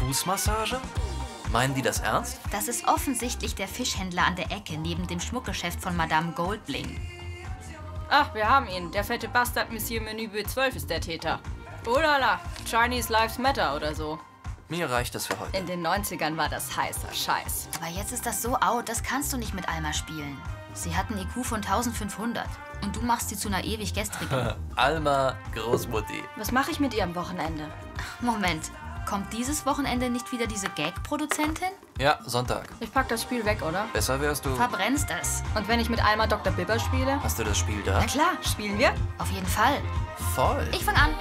Fußmassage? Meinen die das ernst? Das ist offensichtlich der Fischhändler an der Ecke neben dem Schmuckgeschäft von Madame Goldbling. Ach, wir haben ihn. Der fette Bastard Monsieur Menü B12 ist der Täter. Oh la la, Chinese Lives Matter oder so. Mir reicht das für heute. In den 90ern war das heißer Scheiß. Aber jetzt ist das so out, das kannst du nicht mit Alma spielen. Sie hat einen IQ von 1500 und du machst sie zu einer ewig gestrigen. Alma Großmutti. Was mache ich mit ihr am Wochenende? Moment, kommt dieses Wochenende nicht wieder diese Gag-Produzentin? Ja, Sonntag. Ich pack das Spiel weg, oder? Besser wärst du... Verbrennst es. Und wenn ich mit Alma Dr. Bibber spiele? Hast du das Spiel da? Na klar, spielen wir? Auf jeden Fall. Voll. Ich fang an.